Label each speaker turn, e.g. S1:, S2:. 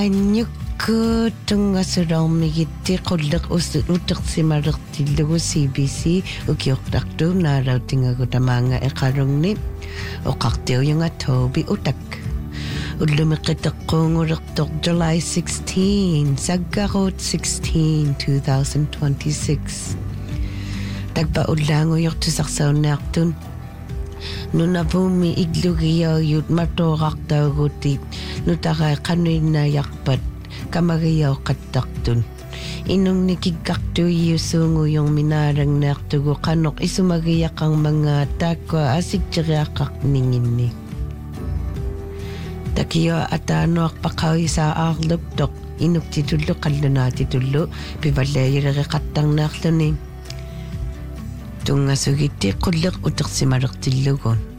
S1: Anyukku tungasuraummigitti qulleq utersimalertillugu CBC ukiortartu naarautingagu tamaanga eqarungni oqartiujunga Toby utak ullumeqqiteqquungulertor July 16 saggarut 16 2026 takpa ullaangujortusarsaunnaartun nunavumi iglugiyaayut matoorartaaguti nutaraa qanuinnaayarpat kamagiyauqattartun inungni kikkartuiusuunguyung minaalangnaartugu qanoq isumagiyaqarmangaa taakkua asikteriaqarninginni takiyo ataanuarpaqawisaa'aarluptoq inuktitullu qallunaatitullu pivallaayileriqattarnaarluni tungasugiti qulleq utersimalertillugun